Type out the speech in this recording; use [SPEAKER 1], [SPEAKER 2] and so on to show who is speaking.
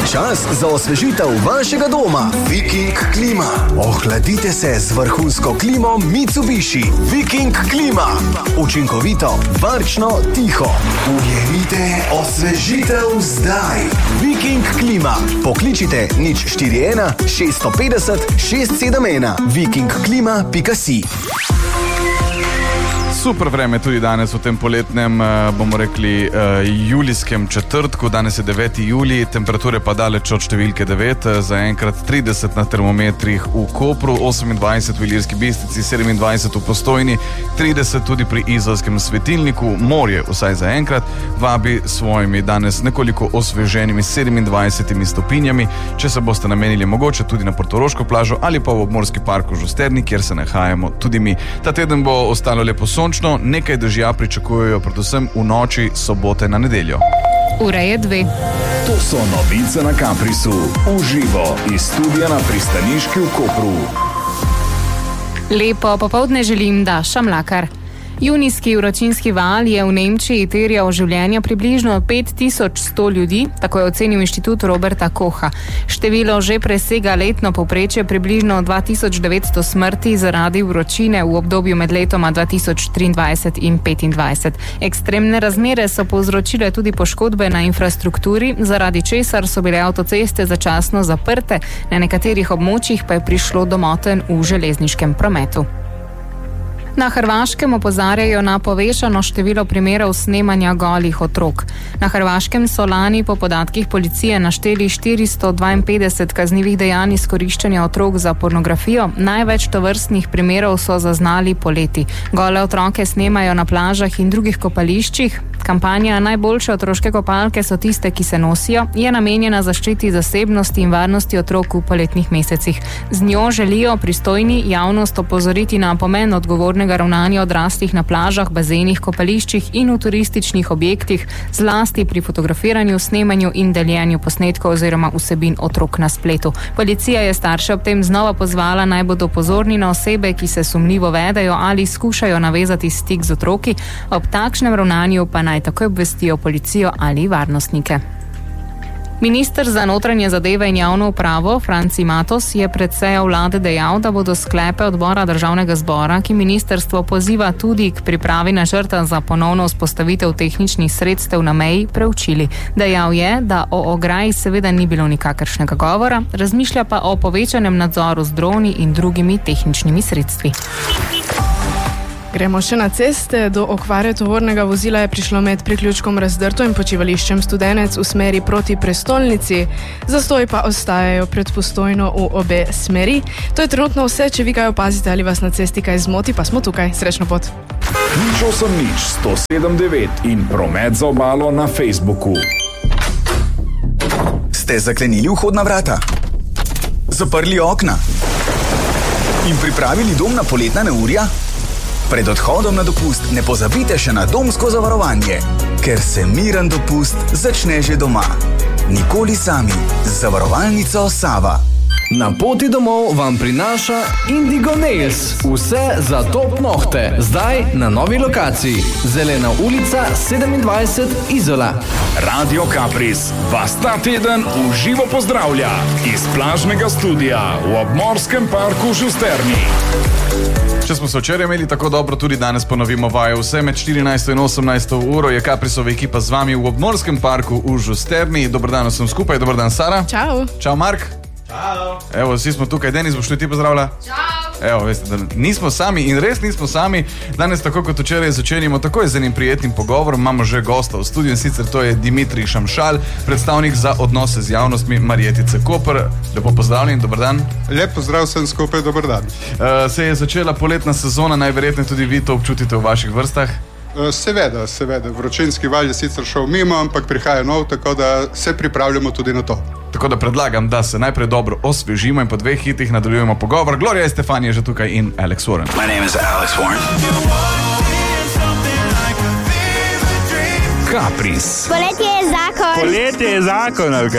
[SPEAKER 1] Čas za osvežitev vašega doma. Viking klima. Ohladite se z vrhunsko klimo Mitsubishi. Viking klima. Učinkovito, varčno, tiho. Ujemite osvežitev zdaj. Viking klima. Pokličite 041 650 671. vikingklima.si.
[SPEAKER 2] Super vreme tudi danes v tem poletnem, bomo rekli, julijskem četrtku. Danes je 9. julij, temperature pa daleč od številke 9, zaenkrat 30 na termometrih v Kopru, 28 v Ilirski Bistrici, 27 v Postojni, 30 tudi pri izolskem svetilniku. Morje, vsaj zaenkrat, vabi svojimi danes nekoliko osveženimi 27 stopinjami. Če se boste namenili mogoče tudi na portoroško plažo ali pa v obmorski park v Žusterni, kjer se nahajamo tudi mi. Ta teden bo ostalo lepo sončno. Nekaj dežja pričakujejo predvsem v noči sobote na nedeljo.
[SPEAKER 3] Ura je 2.
[SPEAKER 4] To so novice na Caprisu. Uživo iz studia na Pristaniški v Kopru.
[SPEAKER 3] Lepo popoldne želim, Daša Mlakar. Junijski vročinski val je v Nemčiji terjal življenja približno 5100 ljudi, tako je ocenil inštitut Roberta Kocha. Število že presega letno povprečje približno 2900 smrti zaradi vročine v obdobju med letoma 2023 in 2025. Ekstremne razmere so povzročile tudi poškodbe na infrastrukturi, zaradi česar so bile avtoceste začasno zaprte, na nekaterih območjih pa je prišlo do motenj v železniškem prometu. Na Hrvaškem opozarjajo na povečano število primerov snemanja golih otrok. Na Hrvaškem so lani po podatkih policije našteli 452 kaznivih dejanj izkoriščanja otrok za pornografijo. Največ tovrstnih primerov so zaznali poleti. Gole otroke snemajo na plažah in drugih kopališčih. Kampanja Najboljše otroške kopalke so tiste, ki se nosijo, je namenjena zaščiti zasebnosti in varnosti otrok v poletnih mesecih. Z njo želijo pristojni javnost opozoriti na pomen odgovornega ravnanja odraslih na plažah, bazenih, kopališčih in v turističnih objektih, zlasti pri fotografiranju, snemanju in deljenju posnetkov oziroma vsebin otrok na spletu. Policija je starše ob tem znova pozvala, naj bodo pozorni na osebe, ki se sumljivo vedejo ali skušajo navezati stik z otroki. Ob takšnem ravnanju pa naj takoj obvestijo policijo ali varnostnike. Minister za notranje zadeve in javno upravo Franci Matos je pred sejo vlade dejal, da bodo sklepe odbora državnega zbora, ki ministrstvo poziva tudi k pripravi načrta za ponovno vzpostavitev tehničnih sredstev na meji, preučili. Dejal je, da o ograji seveda ni bilo nikakršnega govora, razmišlja pa o povečanem nadzoru z droni in drugimi tehničnimi sredstvi.
[SPEAKER 5] Gremo še na ceste. Do okvare tovornega vozila je prišlo med priključkom Razdrto in počivališčem Studenec v smeri proti prestolnici. Zastoji pa ostajajo pred Postojno v obe smeri. To je trenutno vse. Če vi kaj opazite ali vas na cesti kaj zmoti, pa smo tukaj. Srečno pot.
[SPEAKER 4] 107.9 in promet za obalo na Facebooku.
[SPEAKER 1] Ste zaklenili vhodna vrata? Zaprli okna? In pripravili dom na poletna neurja? Pred odhodom na dopust ne pozabite še na domsko zavarovanje, ker se miren dopust začne že doma. Nikoli sami z zavarovalnico Sava.
[SPEAKER 6] Na poti domov vam prinaša Indigo Nails. Vse za top nohte. Zdaj na novi lokaciji. Zelena ulica 27 Izola.
[SPEAKER 4] Radio Capris vas ta teden v živo pozdravlja iz plažnega studia v obmorskem parku v Žusterni.
[SPEAKER 2] Če smo se včeraj imeli tako dobro, tudi danes ponovimo vajo. Vse med 14 in 18 uro je Caprisova ekipa z vami v obmorskem parku v Žusterni. Dobar dan vsem skupaj, dobar dan Sara.
[SPEAKER 5] Čau.
[SPEAKER 2] Čau Mark.
[SPEAKER 7] Čau.
[SPEAKER 2] Evo, vsi smo tukaj. Denis, boš ti pozdravlja?
[SPEAKER 7] Čau.
[SPEAKER 2] Evo, veste, da nismo sami in res nismo sami. Danes, tako kot včeraj, začenjamo takoj z enim prijetnim pogovorom. Imamo že gosta v studiu in sicer to je Dimitrij Šamšal, predstavnik za odnose z javnostmi Marjetice Koper. Lepo pozdravljen, dober dan.
[SPEAKER 7] Lep pozdrav vsem skupaj, dober dan.
[SPEAKER 2] Se je začela poletna sezona, najverjetneje tudi vi to občutite v vaših vrstah?
[SPEAKER 7] Seveda. Vročinski val je sicer šel mimo, ampak prihaja nov, tako da se pripravljamo tudi na to.
[SPEAKER 2] Tako da predlagam, da se najprej dobro osvežimo in po 2 hitih nadaljujemo pogovor. Gloria Estefan je že tukaj in Alex Warren.
[SPEAKER 1] My name is Alex Warren.
[SPEAKER 4] Capris.
[SPEAKER 8] Poletje je zakon.
[SPEAKER 9] Poletje je zakon, ali kaj?